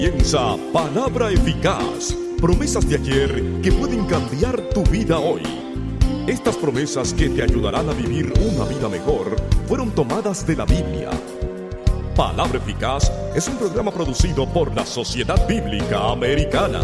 Piensa Palabra Eficaz, promesas de ayer que pueden cambiar tu vida hoy. Estas promesas que te ayudarán a vivir una vida mejor fueron tomadas de la Biblia. Palabra Eficaz es un programa producido por la Sociedad Bíblica Americana.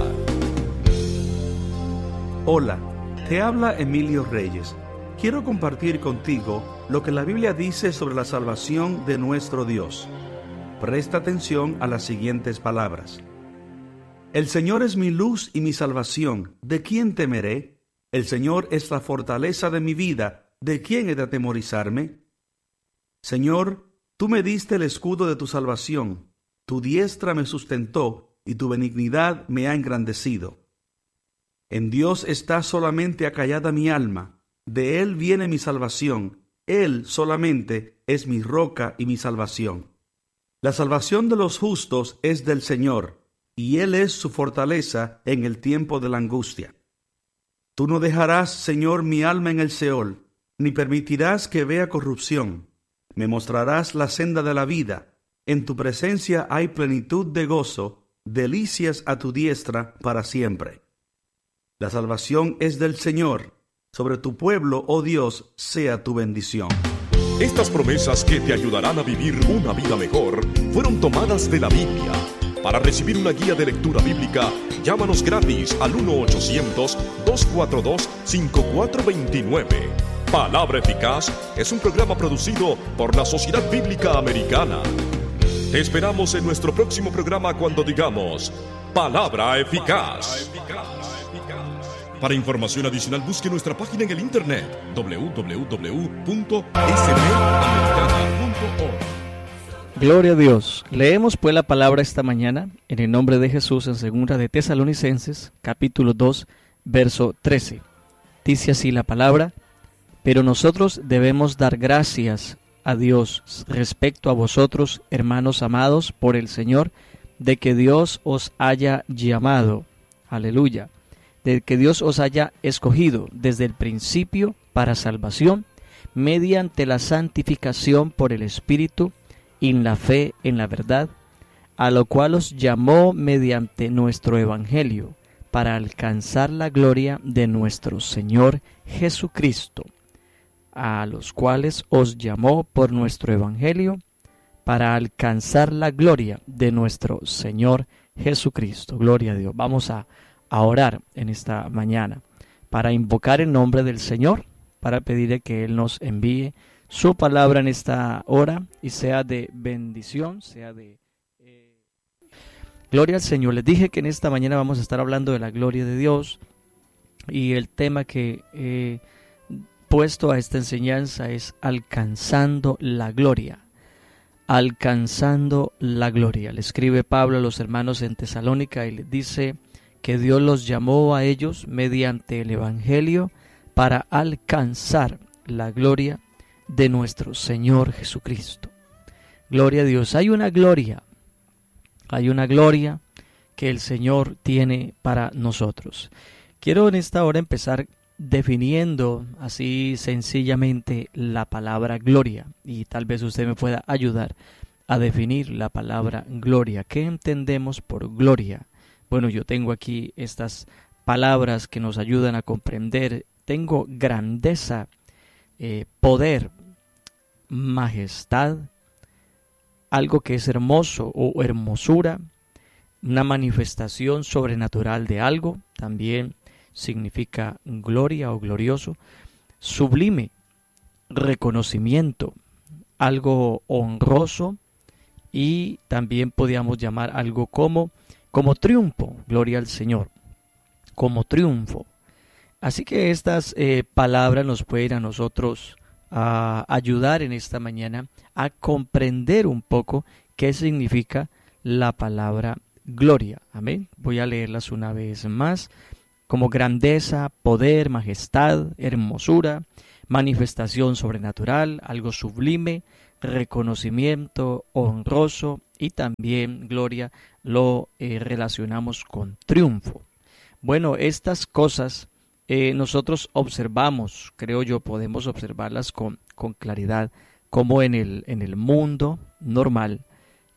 Hola, te habla Emilio Reyes. Quiero compartir contigo lo que la Biblia dice sobre la salvación de nuestro Dios. Presta atención a las siguientes palabras. El Señor es mi luz y mi salvación. ¿De quién temeré? El Señor es la fortaleza de mi vida. ¿De quién he de atemorizarme? Señor, tú me diste el escudo de tu salvación. Tu diestra me sustentó y tu benignidad me ha engrandecido. En Dios está solamente acallada mi alma. De Él viene mi salvación. Él solamente es mi roca y mi salvación. La salvación de los justos es del Señor, y Él es su fortaleza en el tiempo de la angustia. Tú no dejarás, Señor, mi alma en el Seol, ni permitirás que vea corrupción. Me mostrarás la senda de la vida. En tu presencia hay plenitud de gozo, delicias a tu diestra para siempre. La salvación es del Señor. Sobre tu pueblo, oh Dios, sea tu bendición. Estas promesas que te ayudarán a vivir una vida mejor fueron tomadas de la Biblia. Para recibir una guía de lectura bíblica, llámanos gratis al 1-800-242-5429. Palabra Eficaz es un programa producido por la Sociedad Bíblica Americana. Te esperamos en nuestro próximo programa cuando digamos Palabra Eficaz. Para información adicional, busque nuestra página en el internet www.sbamericana.org. Gloria a Dios. Leemos pues la palabra esta mañana en el nombre de Jesús en 2 de Tesalonicenses, capítulo 2, verso 13. Dice así la palabra: pero nosotros debemos dar gracias a Dios respecto a vosotros, hermanos amados por el Señor, de que Dios os haya llamado. Aleluya. De que Dios os haya escogido desde el principio para salvación, mediante la santificación por el Espíritu, en la fe en la verdad, a lo cual os llamó mediante nuestro Evangelio, para alcanzar la gloria de nuestro Señor Jesucristo, a los cuales os llamó por nuestro Evangelio, para alcanzar la gloria de nuestro Señor Jesucristo. Gloria a Dios. Vamos a orar en esta mañana para invocar el nombre del Señor, para pedirle que Él nos envíe su palabra en esta hora y sea de bendición, sea de gloria al Señor. Les dije que en esta mañana vamos a estar hablando de la gloria de Dios, y el tema que he puesto a esta enseñanza es alcanzando la gloria. Alcanzando la gloria. Le escribe Pablo a los hermanos en Tesalónica y les dice que Dios los llamó a ellos mediante el Evangelio para alcanzar la gloria de nuestro Señor Jesucristo. Gloria a Dios. Hay una gloria que el Señor tiene para nosotros. Quiero en esta hora empezar definiendo así sencillamente la palabra gloria, y tal vez usted me pueda ayudar a definir la palabra gloria. ¿Qué entendemos por gloria? Bueno, yo tengo aquí estas palabras que nos ayudan a comprender. Tengo grandeza, poder, majestad, algo que es hermoso o hermosura, una manifestación sobrenatural de algo, también significa gloria o glorioso, sublime, reconocimiento, algo honroso, y también podríamos llamar algo como triunfo. Gloria al Señor, como triunfo. Así que estas palabras nos pueden a nosotros ayudar en esta mañana a comprender un poco qué significa la palabra gloria. Amén. Voy a leerlas una vez más. Como grandeza, poder, majestad, hermosura, manifestación sobrenatural, algo sublime, reconocimiento honroso, y también gloria lo relacionamos con triunfo. Bueno, estas cosas nosotros observamos, creo yo, podemos observarlas con claridad, como en el mundo normal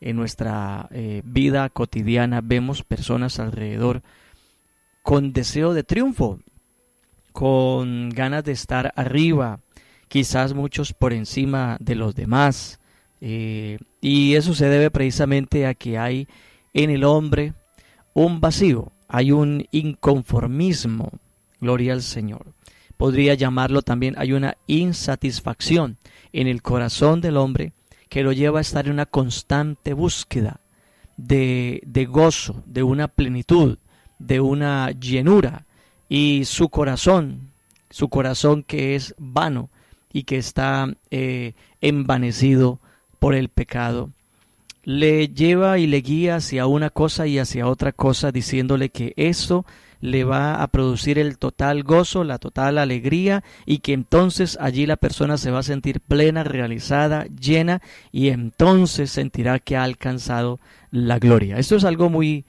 en nuestra vida cotidiana vemos personas alrededor con deseo de triunfo, con ganas de estar arriba, quizás muchos por encima de los demás, y eso se debe precisamente a que hay en el hombre un vacío, hay un inconformismo, gloria al Señor. Podría llamarlo también, hay una insatisfacción en el corazón del hombre que lo lleva a estar en una constante búsqueda de gozo, de una plenitud, de una llenura, y su corazón que es vano y que está envanecido por el pecado, le lleva y le guía hacia una cosa y hacia otra cosa, diciéndole que eso le va a producir el total gozo, la total alegría, y que entonces allí la persona se va a sentir plena, realizada, llena, y entonces sentirá que ha alcanzado la gloria. Esto es algo muy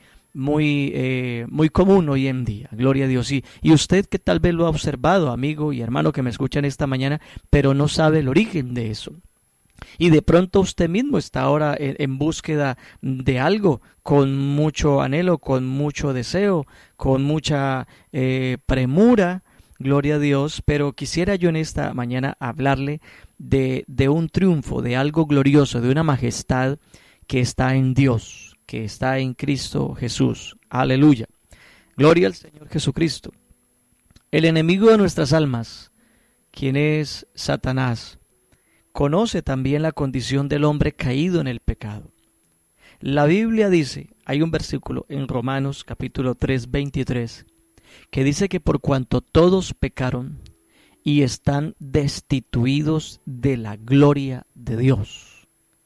común hoy en día, gloria a Dios. Y usted que tal vez lo ha observado, amigo y hermano que me escuchan esta mañana, pero no sabe el origen de eso. Y de pronto usted mismo está ahora en búsqueda de algo, con mucho anhelo, con mucho deseo, con mucha premura, gloria a Dios. Pero quisiera yo en esta mañana hablarle de un triunfo, de algo glorioso, de una majestad que está en Dios, que está en Cristo Jesús. Aleluya. Gloria al Señor Jesucristo. El enemigo de nuestras almas, quien es Satanás, conoce también la condición del hombre caído en el pecado. La Biblia dice, hay un versículo en Romanos capítulo 3, 23, que dice que por cuanto todos pecaron y están destituidos de la gloria de Dios.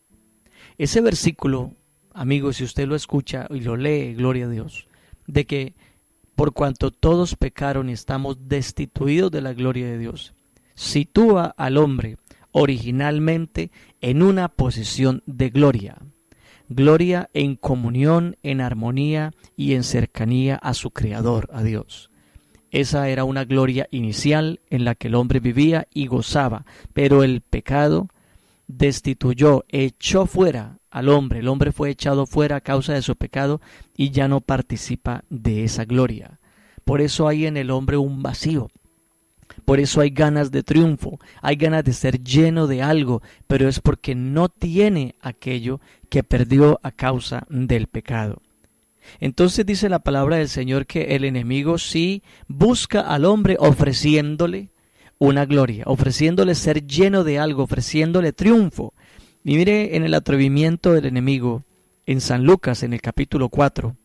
Ese versículo, amigos, si usted lo escucha y lo lee, gloria a Dios, de que por cuanto todos pecaron y estamos destituidos de la gloria de Dios, sitúa al hombre originalmente en una posición de gloria, gloria en comunión, en armonía y en cercanía a su Creador, a Dios. Esa era una gloria inicial en la que el hombre vivía y gozaba, pero el pecado destituyó, echó fuera al hombre. El hombre fue echado fuera a causa de su pecado y ya no participa de esa gloria. Por eso hay en el hombre un vacío. Por eso hay ganas de triunfo, hay ganas de ser lleno de algo, pero es porque no tiene aquello que perdió a causa del pecado. Entonces dice la palabra del Señor que el enemigo sí busca al hombre ofreciéndole una gloria, ofreciéndole ser lleno de algo, ofreciéndole triunfo. Y mire en el atrevimiento del enemigo en San Lucas, en el capítulo 4,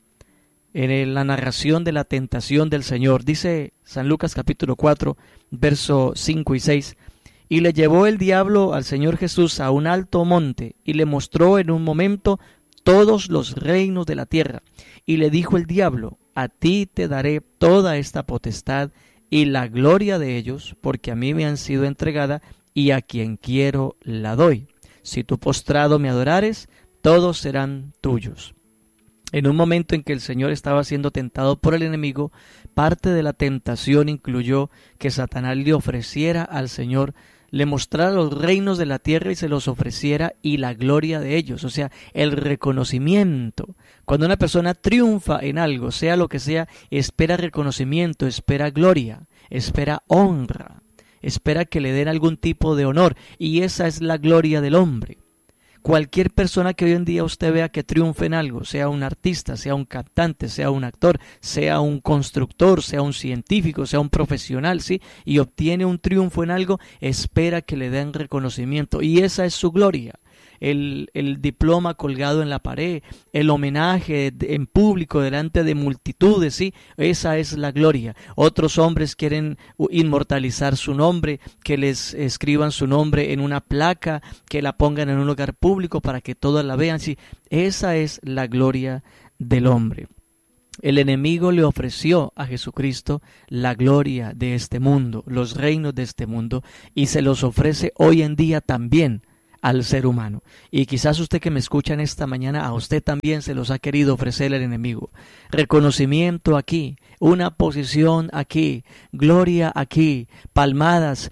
en la narración de la tentación del Señor, dice San Lucas capítulo 4, verso 5 y 6, y le llevó el diablo al Señor Jesús a un alto monte, y le mostró en un momento todos los reinos de la tierra, y le dijo el diablo, a ti te daré toda esta potestad y la gloria de ellos, porque a mí me han sido entregada, y a quien quiero la doy. Si tú postrado me adorares, todos serán tuyos. En un momento en que el Señor estaba siendo tentado por el enemigo, parte de la tentación incluyó que Satanás le ofreciera al Señor, le mostrara los reinos de la tierra y se los ofreciera y la gloria de ellos, o sea, el reconocimiento. Cuando una persona triunfa en algo, sea lo que sea, espera reconocimiento, espera gloria, espera honra, espera que le den algún tipo de honor, y esa es la gloria del hombre. Cualquier persona que hoy en día usted vea que triunfe en algo, sea un artista, sea un cantante, sea un actor, sea un constructor, sea un científico, sea un profesional, ¿sí? Y obtiene un triunfo en algo, espera que le den reconocimiento. Y esa es su gloria. El diploma colgado en la pared, el homenaje en público delante de multitudes, ¿sí? Esa es la gloria. Otros hombres quieren inmortalizar su nombre, que les escriban su nombre en una placa, que la pongan en un lugar público para que todos la vean, ¿sí? Esa es la gloria del hombre. El enemigo le ofreció a Jesucristo la gloria de este mundo, los reinos de este mundo, y se los ofrece hoy en día también al ser humano. Y quizás usted que me escucha en esta mañana, a usted también se los ha querido ofrecer el enemigo. Reconocimiento aquí, una posición aquí, gloria aquí, palmadas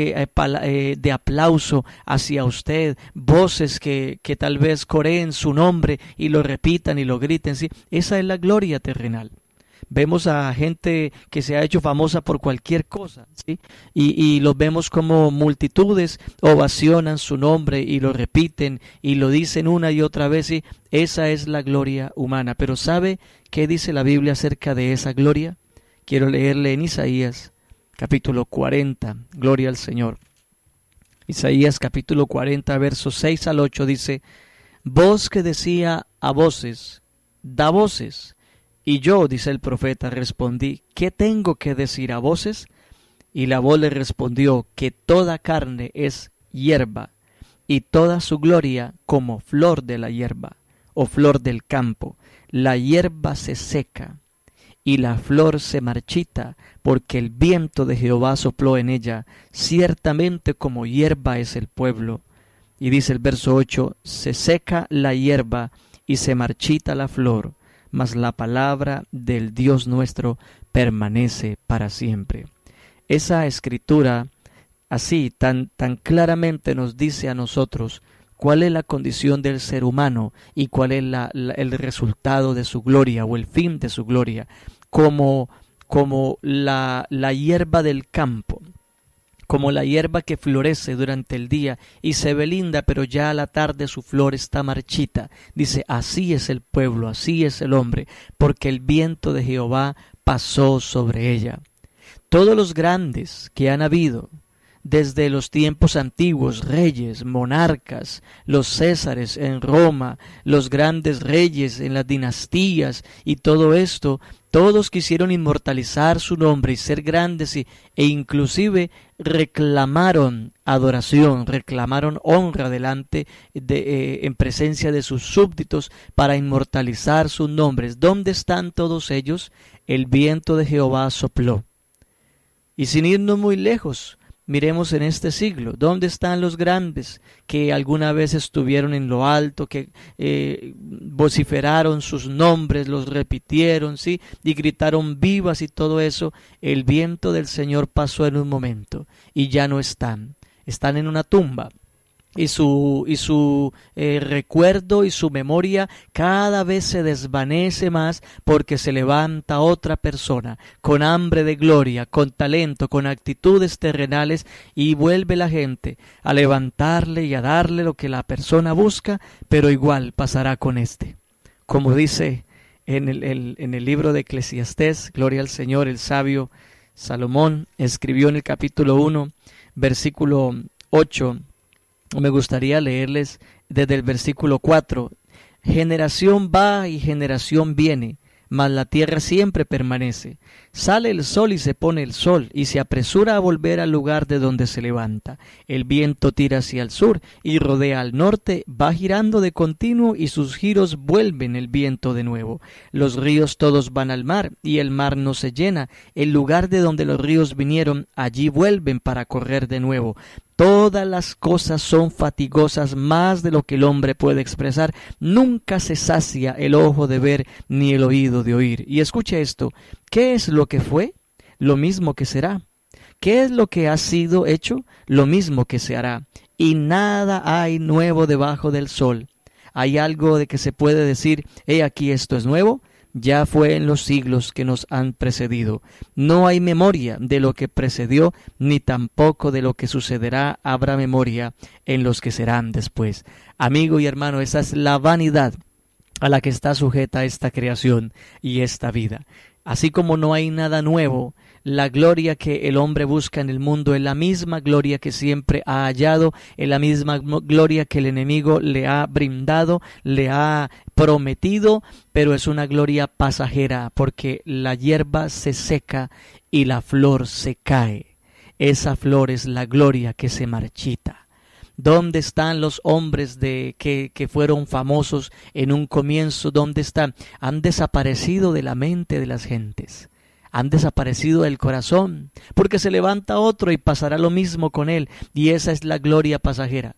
de aplauso hacia usted, voces que tal vez coreen su nombre y lo repitan y lo griten. ¿Sí? Esa es la gloria terrenal. Vemos a gente que se ha hecho famosa por cualquier cosa, ¿sí? Y los vemos como multitudes ovacionan su nombre y lo repiten y lo dicen una y otra vez, ¿sí? Esa es la gloria humana. Pero ¿sabe qué dice la Biblia acerca de esa gloria? Quiero leerle en Isaías capítulo 40, gloria al Señor. Isaías capítulo 40, versos 6 al 8 dice: voz que decía a voces, da voces. Y yo, dice el profeta, respondí, ¿qué tengo que decir a voces? Y la voz le respondió, que toda carne es hierba, y toda su gloria como flor de la hierba, o flor del campo. La hierba se seca, y la flor se marchita, porque el viento de Jehová sopló en ella. Ciertamente como hierba es el pueblo. Y dice el verso 8, se seca la hierba, y se marchita la flor, mas la palabra del Dios nuestro permanece para siempre. Esa escritura así tan claramente nos dice a nosotros cuál es la condición del ser humano y cuál es el resultado de su gloria o el fin de su gloria, como la hierba del campo, como la hierba que florece durante el día y se ve linda, pero ya a la tarde su flor está marchita. Dice, así es el pueblo, así es el hombre, porque el viento de Jehová pasó sobre ella. Todos los grandes que han habido, desde los tiempos antiguos, reyes, monarcas, los césares en Roma, los grandes reyes en las dinastías y todo esto, todos quisieron inmortalizar su nombre y ser grandes e inclusive reclamaron adoración, reclamaron honra delante en presencia de sus súbditos para inmortalizar sus nombres. ¿Dónde están todos ellos? El viento de Jehová sopló. Y sin irnos muy lejos, miremos en este siglo, ¿dónde están los grandes que alguna vez estuvieron en lo alto, que vociferaron sus nombres, los repitieron, ¿sí? Y gritaron vivas y todo eso? El viento del Señor pasó en un momento y ya no están en una tumba. Y su recuerdo y su memoria cada vez se desvanece más, porque se levanta otra persona con hambre de gloria, con talento, con actitudes terrenales, y vuelve la gente a levantarle y a darle lo que la persona busca, pero igual pasará con este. Como dice en el libro de Eclesiastés, gloria al Señor, el sabio Salomón escribió en el capítulo 1, versículo 8, me gustaría leerles desde el versículo 4. Generación va y generación viene, mas la tierra siempre permanece. Sale el sol y se pone el sol, y se apresura a volver al lugar de donde se levanta. El viento tira hacia el sur y rodea al norte, va girando de continuo, y sus giros vuelven el viento de nuevo. Los ríos todos van al mar, y el mar no se llena. El lugar de donde los ríos vinieron, allí vuelven para correr de nuevo. Todas las cosas son fatigosas más de lo que el hombre puede expresar. Nunca se sacia el ojo de ver ni el oído de oír. Y escuche esto. ¿Qué es lo que fue? Lo mismo que será. ¿Qué es lo que ha sido hecho? Lo mismo que se hará. Y nada hay nuevo debajo del sol. ¿Hay algo de que se puede decir, he aquí esto es nuevo? Ya fue en los siglos que nos han precedido. No hay memoria de lo que precedió, ni tampoco de lo que sucederá habrá memoria en los que serán después. Amigo y hermano, esa es la vanidad a la que está sujeta esta creación y esta vida. Así como no hay nada nuevo, la gloria que el hombre busca en el mundo es la misma gloria que siempre ha hallado, es la misma gloria que el enemigo le ha brindado, le ha prometido, pero es una gloria pasajera, porque la hierba se seca y la flor se cae. Esa flor es la gloria que se marchita. ¿Dónde están los hombres que fueron famosos en un comienzo? ¿Dónde están? Han desaparecido de la mente de las gentes. Han desaparecido del corazón, porque se levanta otro y pasará lo mismo con él, y esa es la gloria pasajera.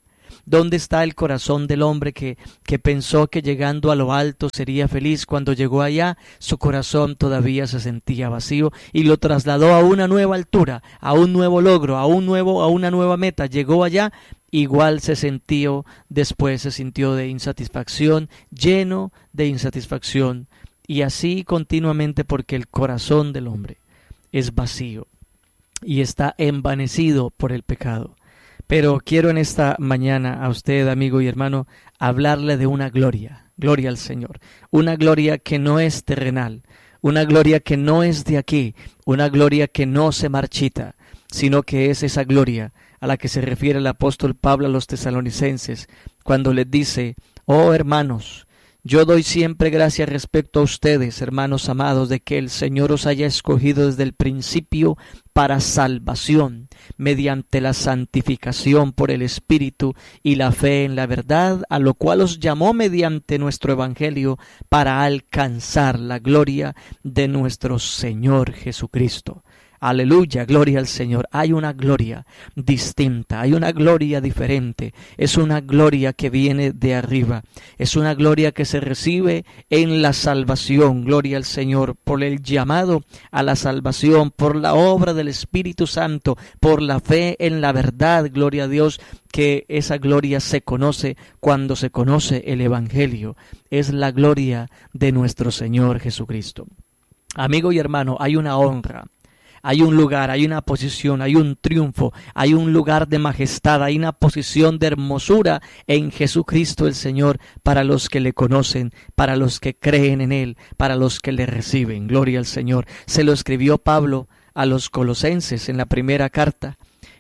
¿Dónde está el corazón del hombre que pensó que llegando a lo alto sería feliz? Cuando llegó allá, su corazón todavía se sentía vacío y lo trasladó a una nueva altura, a un nuevo logro, a una nueva meta. Llegó allá, igual se sintió de insatisfacción, lleno de insatisfacción. Y así continuamente, porque el corazón del hombre es vacío y está envanecido por el pecado. Pero quiero en esta mañana a usted, amigo y hermano, hablarle de una gloria al Señor, una gloria que no es terrenal, una gloria que no es de aquí, una gloria que no se marchita, sino que es esa gloria a la que se refiere el apóstol Pablo a los tesalonicenses, cuando les dice: oh hermanos, yo doy siempre gracias respecto a ustedes, hermanos amados, de que el Señor os haya escogido desde el principio para salvación, mediante la santificación por el Espíritu y la fe en la verdad, a lo cual os llamó mediante nuestro Evangelio para alcanzar la gloria de nuestro Señor Jesucristo. Aleluya, gloria al Señor. Hay una gloria distinta, hay una gloria diferente. Es una gloria que viene de arriba. Es una gloria que se recibe en la salvación. Gloria al Señor por el llamado a la salvación, por la obra del Espíritu Santo, por la fe en la verdad. Gloria a Dios, que esa gloria se conoce cuando se conoce el Evangelio. Es la gloria de nuestro Señor Jesucristo. Amigo y hermano, hay una honra. Hay un lugar, hay una posición, hay un triunfo, hay un lugar de majestad, hay una posición de hermosura en Jesucristo el Señor para los que le conocen, para los que creen en Él, para los que le reciben. Gloria al Señor. Se lo escribió Pablo a los Colosenses en la primera carta.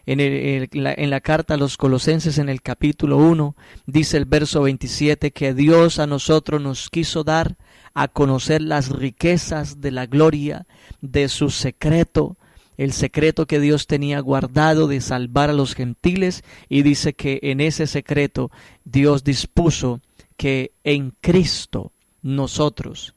En la carta a los Colosenses, en el capítulo 1, dice el verso 27 que Dios a nosotros nos quiso dar a conocer las riquezas de la gloria de su secreto, el secreto que Dios tenía guardado de salvar a los gentiles, y dice que en ese secreto Dios dispuso que en Cristo nosotros,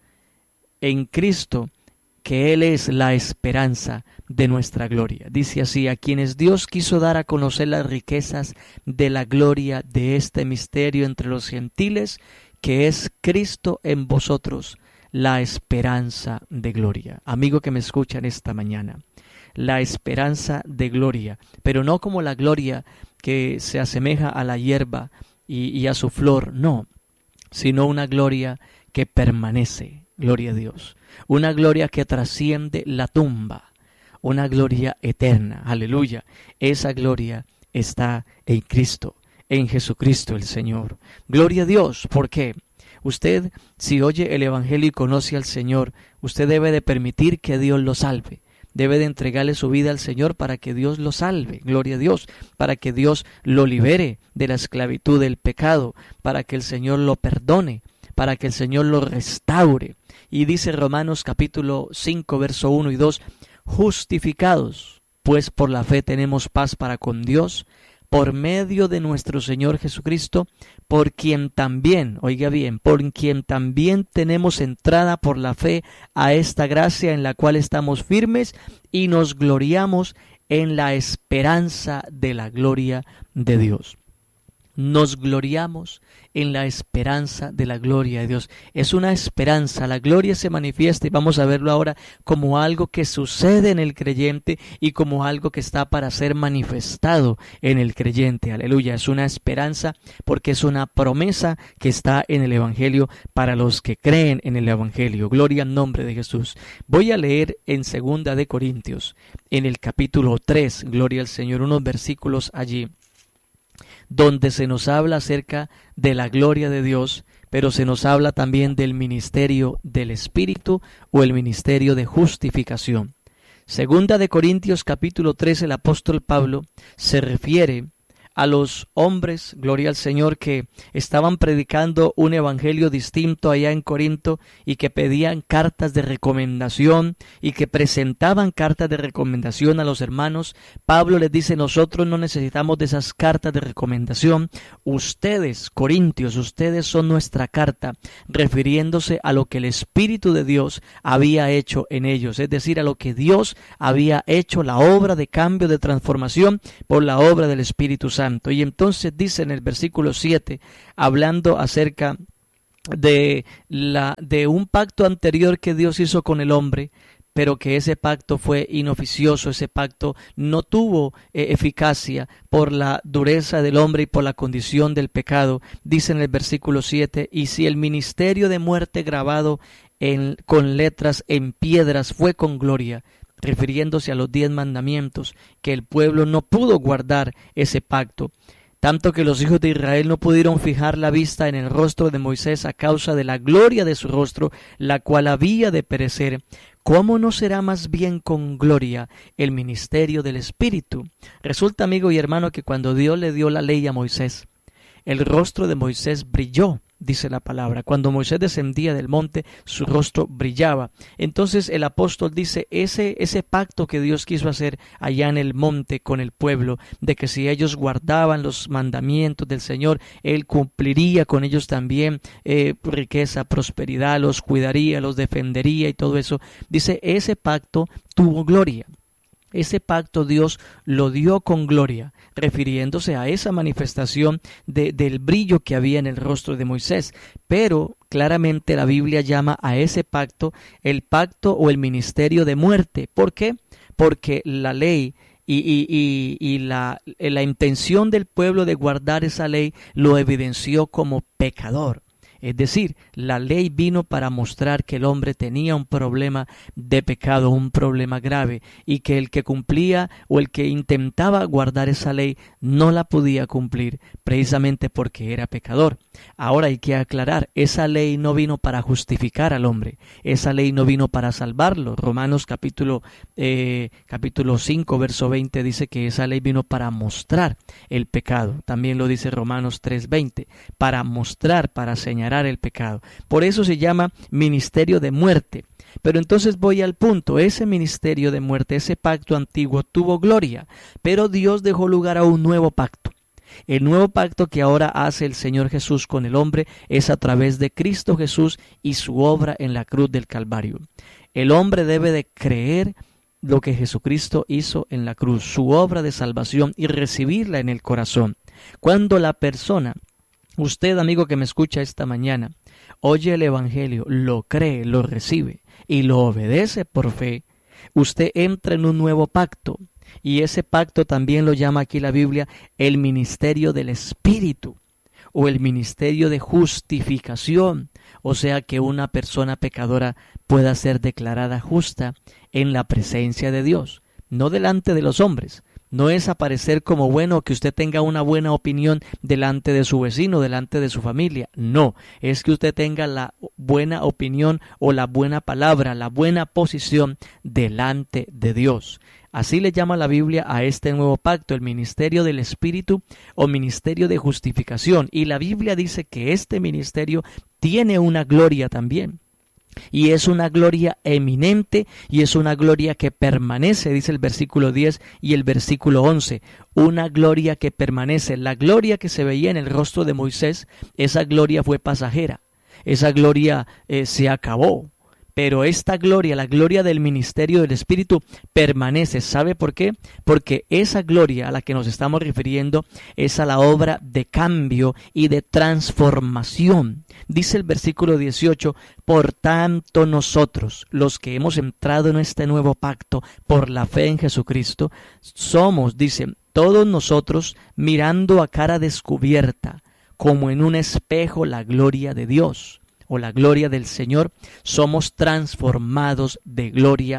en Cristo, que Él es la esperanza de nuestra gloria. Dice así: a quienes Dios quiso dar a conocer las riquezas de la gloria de este misterio entre los gentiles, que es Cristo en vosotros, la esperanza de gloria. Amigo que me escuchan esta mañana, la esperanza de gloria, pero no como la gloria que se asemeja a la hierba y a su flor, no, sino una gloria que permanece. Gloria a Dios. Una gloria que trasciende la tumba, una gloria eterna. Aleluya. Esa gloria está en Cristo, en Jesucristo el Señor. Gloria a Dios. ¿Por qué? Usted, si oye el Evangelio y conoce al Señor, usted debe de permitir que Dios lo salve. Debe de entregarle su vida al Señor para que Dios lo salve. Gloria a Dios. Para que Dios lo libere de la esclavitud del pecado, para que el Señor lo perdone, para que el Señor lo restaure. Y dice Romanos capítulo 5, verso 1 y 2, justificados, pues por la fe tenemos paz para con Dios, por medio de nuestro Señor Jesucristo, por quien también, oiga bien, por quien también tenemos entrada por la fe a esta gracia en la cual estamos firmes y nos gloriamos en la esperanza de la gloria de Dios. Nos gloriamos en la esperanza de la gloria de Dios. Es una esperanza, la gloria se manifiesta y vamos a verlo ahora como algo que sucede en el creyente y como algo que está para ser manifestado en el creyente. Aleluya, es una esperanza porque es una promesa que está en el Evangelio para los que creen en el Evangelio. Gloria al nombre de Jesús. Voy a leer en 2 de Corintios, en el capítulo 3, gloria al Señor, unos versículos allí, donde se nos habla acerca de la gloria de Dios, pero se nos habla también del ministerio del Espíritu o el ministerio de justificación. 2 de Corintios capítulo 3, el apóstol Pablo se refiere a los hombres, gloria al Señor, que estaban predicando un evangelio distinto allá en Corinto y que pedían cartas de recomendación y que presentaban cartas de recomendación a los hermanos. Pablo les dice: nosotros no necesitamos de esas cartas de recomendación. Ustedes, corintios, ustedes son nuestra carta, refiriéndose a lo que el Espíritu de Dios había hecho en ellos, es decir, a lo que Dios había hecho, la obra de cambio, de transformación por la obra del Espíritu Santo. Santo. Y entonces dice en el versículo 7, hablando acerca de un pacto anterior que Dios hizo con el hombre, pero que ese pacto fue inoficioso, ese pacto no tuvo eficacia por la dureza del hombre y por la condición del pecado. Dice en el versículo 7, y si el ministerio de muerte grabado con letras en piedras fue con gloria, refiriéndose a los 10 mandamientos, que el pueblo no pudo guardar ese pacto, tanto que los hijos de Israel no pudieron fijar la vista en el rostro de Moisés a causa de la gloria de su rostro, la cual había de perecer. ¿Cómo no será más bien con gloria el ministerio del Espíritu? Resulta, amigo y hermano, que cuando Dios le dio la ley a Moisés, el rostro de Moisés brilló, dice la palabra. Cuando Moisés descendía del monte, su rostro brillaba. Entonces el apóstol dice, ese pacto que Dios quiso hacer allá en el monte con el pueblo, de que si ellos guardaban los mandamientos del Señor, Él cumpliría con ellos también riqueza, prosperidad, los cuidaría, los defendería y todo eso. Dice, ese pacto tuvo gloria. Ese pacto Dios lo dio con gloria, refiriéndose a esa manifestación del brillo que había en el rostro de Moisés. Pero claramente la Biblia llama a ese pacto el pacto o el ministerio de muerte. ¿Por qué? Porque la ley y la intención del pueblo de guardar esa ley lo evidenció como pecador. Es decir, la ley vino para mostrar que el hombre tenía un problema de pecado, un problema grave, y que el que cumplía o el que intentaba guardar esa ley no la podía cumplir precisamente porque era pecador. Ahora hay que aclarar, esa ley no vino para justificar al hombre, esa ley no vino para salvarlo. Romanos capítulo 5, verso 20 dice que esa ley vino para mostrar el pecado. También lo dice Romanos 3:20, para mostrar, para señalar el pecado. Por eso se llama ministerio de muerte. Pero entonces voy al punto, ese ministerio de muerte, ese pacto antiguo tuvo gloria, pero Dios dejó lugar a un nuevo pacto. El nuevo pacto que ahora hace el Señor Jesús con el hombre es a través de Cristo Jesús y su obra en la cruz del Calvario. El hombre debe de creer lo que Jesucristo hizo en la cruz, su obra de salvación, y recibirla en el corazón. Cuando la persona, usted, amigo que me escucha esta mañana, oye el Evangelio, lo cree, lo recibe y lo obedece por fe, usted entra en un nuevo pacto. Y ese pacto también lo llama aquí la Biblia el ministerio del Espíritu o el ministerio de justificación. O sea que una persona pecadora pueda ser declarada justa en la presencia de Dios, no delante de los hombres. No es aparecer como bueno o que usted tenga una buena opinión delante de su vecino, delante de su familia. No, es que usted tenga la buena opinión o la buena palabra, la buena posición delante de Dios. Así le llama la Biblia a este nuevo pacto, el ministerio del Espíritu o ministerio de justificación. Y la Biblia dice que este ministerio tiene una gloria también. Y es una gloria eminente y es una gloria que permanece, dice el versículo 10 y el versículo 11. Una gloria que permanece. La gloria que se veía en el rostro de Moisés, esa gloria fue pasajera. Esa gloria se acabó. Pero esta gloria, la gloria del ministerio del Espíritu, permanece. ¿Sabe por qué? Porque esa gloria a la que nos estamos refiriendo es a la obra de cambio y de transformación. Dice el versículo 18, por tanto nosotros, los que hemos entrado en este nuevo pacto por la fe en Jesucristo, somos, dice, todos nosotros mirando a cara descubierta, como en un espejo la gloria de Dios o la gloria del Señor, somos transformados de gloria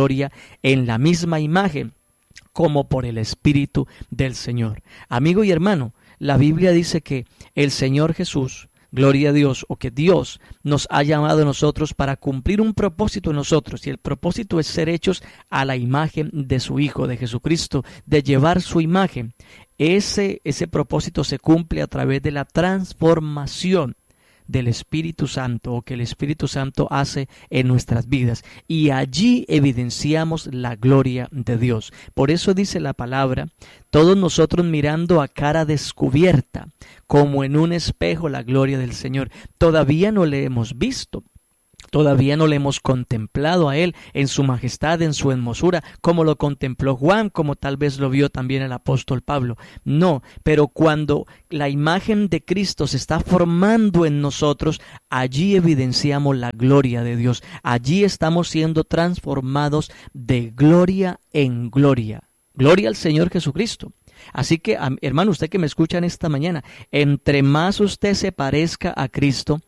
en la misma imagen, como por el Espíritu del Señor. Amigo y hermano, la Biblia dice que el Señor Jesús, gloria a Dios, o que Dios nos ha llamado a nosotros para cumplir un propósito en nosotros, y el propósito es ser hechos a la imagen de su Hijo, de Jesucristo, de llevar su imagen. Ese propósito se cumple a través de la transformación del Espíritu Santo, o que el Espíritu Santo hace en nuestras vidas, y allí evidenciamos la gloria de Dios. Por eso dice la palabra, todos nosotros mirando a cara descubierta, como en un espejo la gloria del Señor. Todavía no le hemos visto, Todavía no le hemos contemplado a Él en su majestad, en su hermosura, como lo contempló Juan, como tal vez lo vio también el apóstol Pablo. No, pero cuando la imagen de Cristo se está formando en nosotros, allí evidenciamos la gloria de Dios. Allí estamos siendo transformados de gloria en gloria. Gloria al Señor Jesucristo. Así que, hermano, usted que me escucha en esta mañana, entre más usted se parezca a Cristo,